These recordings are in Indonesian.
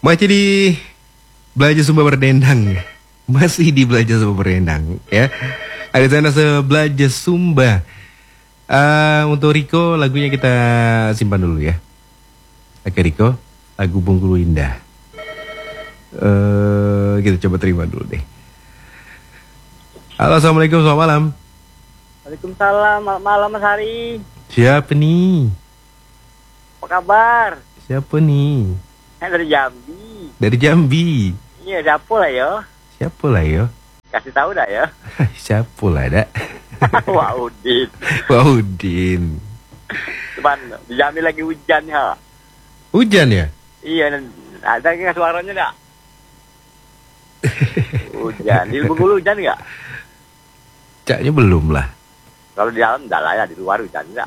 Masih di Belajar Sumba Berdendang. Masih di Belajar Sumba Berdendang ya. Ada sana Belajar Sumba. Untuk Riko lagunya kita simpan dulu ya. Oke Riko, lagu Bengkulu Indah. Kita coba terima dulu deh. Halo, assalamualaikum, selamat malam. Waalaikumsalam, malam Mas Hari. Siapa nih? Apa kabar? Siapa nih? Dari Jambi. Dari Jambi. Iya, siapa lah yo? Siapa lah yo? Kasih tahu dah ya. Siapa lah dak? Wah Udin. Wah Udin. Cuman di Jambi lagi hujan ya. Hujan ya? Iya, ada nggak suaranya nggak? Hujan. Di Bengkulu hujan nggak? Caknya belum lah. Kalau di dalam enggak lah ya, di luar hujan nggak?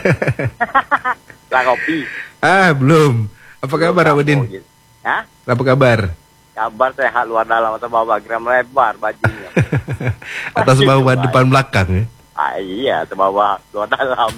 Lah kopi. Belum. Apa kabar Udin? Hah? Apa kabar? Kabar sehat luar dalam atau bawah gram lebar bajunya. Atas bawah depan belakang ya? Iya, atas bawah luar dalam.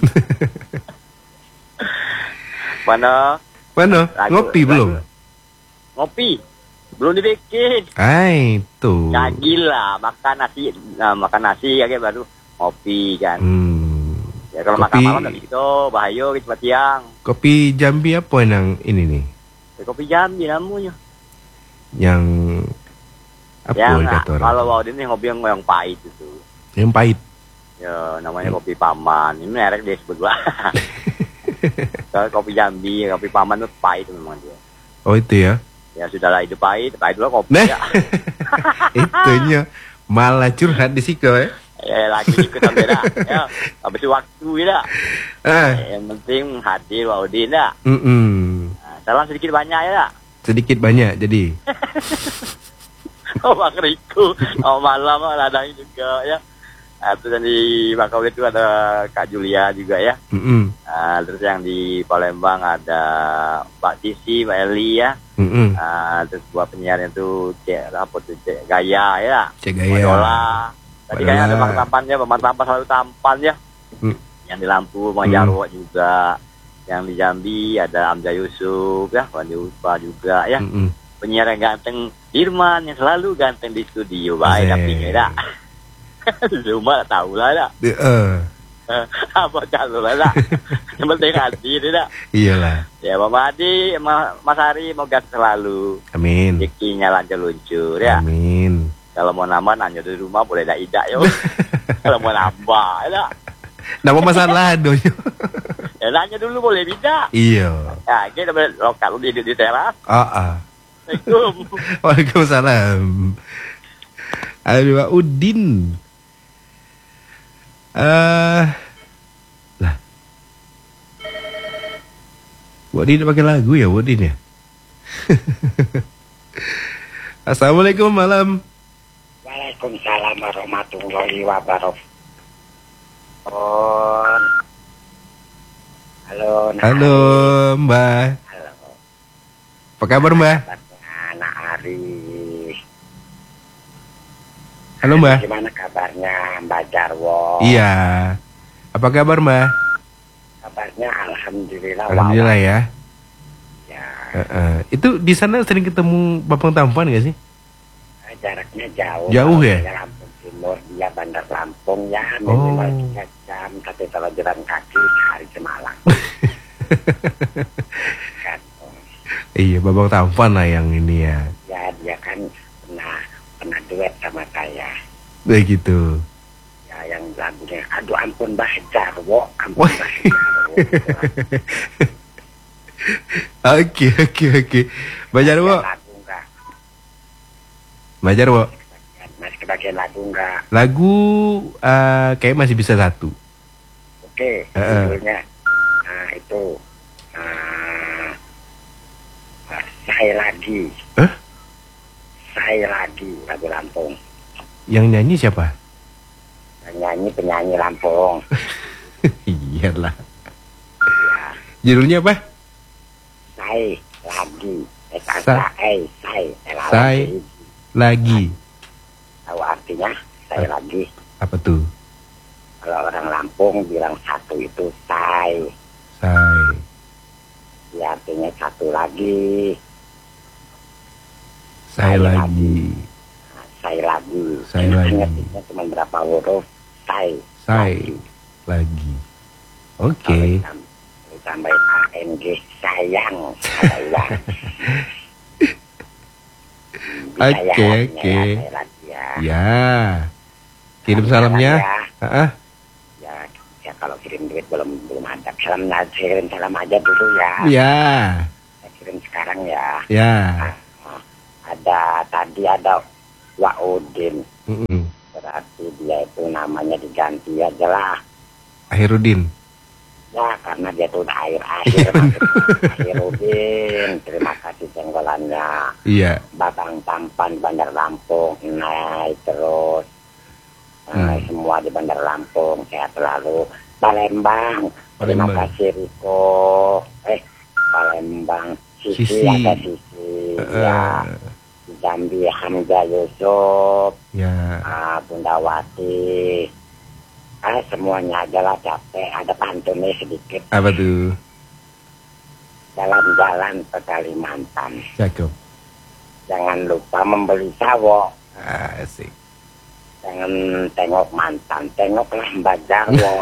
Mana? Ngopi belum? Ngopi. Belum dibikin. Itu. Ya gila, makan nasi ya kayak baru ngopi kan. Ya kalau Kopi, makan malam enggak gitu, bahaya cepat siang. Kopi Jambi apa yang ini nih? Ya, kopi Jambi namanya. Yang apa Ya, kata orang? kalau mau ini ngopi yang pahit itu. Yang pahit. Ya, namanya kopi Paman. Ini merek dia sebut lah. Kalau kopi Jambi, kopi Paman itu pahit memang dia. Oh itu ya? Ya sudahlah, itu pahit dulu kopi Nah, ya. itunya malah curhat di situ ya? Ya lagi ikutan beda. Ya, habis waktu ya. Yang penting hadir Pak Udin ya. Salam sedikit banyak ya. Sedikit banyak jadi. Oh Bang Riko, malam ladang juga ya. Terus yang di Bakau itu ada Kak Julia juga ya. Terus yang di Palembang ada Mbak Sisi, Mbak Eli ya. Terus buat penyiar itu Cek Gaya ya. Cek Gaya. Madola. Tadi kayaknya ada Bang Tampan ya, Bang Tampan selalu tampan ya. Yang di Lampung, Bang Jarwo juga. Yang di Jambi ada Amja Yusuf ya, Bang Yupa juga ya. Penyiar yang ganteng Irman yang selalu ganteng di studio. Baik tapi ya. Cuma tahu lah dah. Apa calon lah. Yang penting hadir dah. Iyalah. Ya Mama Adi, Mas Hari moga selalu. Amin. Rezekinya lancar luncur ya. Amin. Kalau mau nambah nanya di rumah boleh dah idak yo. Kalau mau nambah ya. Nama masalah doyo. Ya nanya dulu boleh tidak? Iya. Ya kita lokal di teras. Assalamualaikum. Waalaikumsalam. Aduh Pak Udin. Lah. Udin pakai lagu ya Udin ya? Assalamualaikum malam. Waalaikumsalam warahmatullahi wabarakatuh. Halo. Halo Mbak. Halo. Apa kabar Mbak? Anak Ari. Halo Mbak. Gimana kabarnya Mbak Jarwo? Iya. Apa kabar Mbak? Kabarnya alhamdulillah. Alhamdulillah ya. Ya. Itu di sana sering ketemu Bapak Tampan nggak sih? Jaraknya jauh. Jauh ya? Lampung Timur, dia Bandar Lampung ya, minimal 3 jam. Tapi kalau jalan kaki hari semalam. Kan. Iya, Bapak Tampan lah yang ini ya. Ya dia kan pernah duet sama saya. Begitu. Ya yang lagunya aduh ampun Mbah Jarwo, ampun Mbah Jarwo. Oke. Mbak Jarwo. Lagu enggak? Mbak Jarwo. Masih kebagian lagu enggak? Lagu kayak masih bisa satu. Oke, judulnya itu Saya Lagi. Saya Lagi, lagu Lampung. Yang nyanyi siapa? Yang nyanyi penyanyi Lampung. Iyalah. Ya. Judulnya apa? Saya Lagi. Saya Lagi. Tahu artinya? Saya Lagi. Apa tuh? Kalau orang Lampung bilang satu itu Say. Ya artinya satu lagi. Saya lagi. Saya lagi. Saya lagi. Ngetiknya cuma berapa huruf. Saya lagi. Oke. Tambahin ANG sayang. Oke. Ya. Kirim salamnya. Ya kalau kirim duit belum ada. Kirim salam aja dulu ya. Ya. Kirim sekarang ya. Ya. Tadi ada Waudin. Berarti dia itu namanya diganti aja lah. Ahirudin. Ya karena dia tuh udah akhir. Ahirudin. Terima kasih jenggolannya. Iya. Babang Tampan Bandar Lampung naik terus. Semua di Bandar Lampung sehat selalu. Palembang. Terima kasih Riko. Palembang. Sisi. Ada Sisi. Ya. Jambi Hamzah Yusuf. Ya. Bunda Wati. Semuanya adalah capek. Ada pantunnya sedikit. Apa tuh? Jalan-jalan ke Kalimantan. Cakep. Jangan lupa membeli sawo. Asik. Jangan tengok mantan, tengoklah Mbak Jarwo.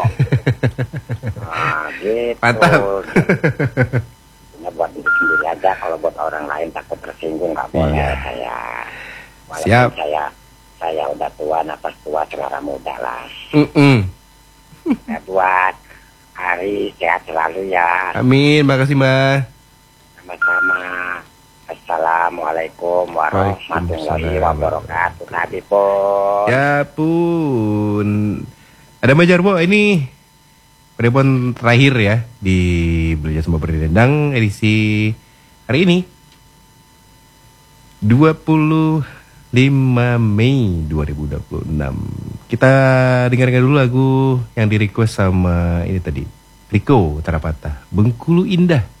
Gitu. Mantap. Ini buat diri sendiri aja. Kalau buat orang lain takut tersinggung nggak boleh. Iya. Walaupun Siap. Saya udah tua, napas tua, selera muda lah. Ya, buat Ari sehat selalu ya. Amin, makasih Mbak. Sama-sama. Assalamualaikum warahmatullahi wabarakatuh. Nabi pun. Ya pun. Ada Mbak Jarwo, ini telepon terakhir ya di Belajar Sumba Berdendang edisi hari ini 25 Mei 2026. Kita dengarkan dulu lagu yang di request sama ini tadi Riko Tarapata, Bengkulu Indah.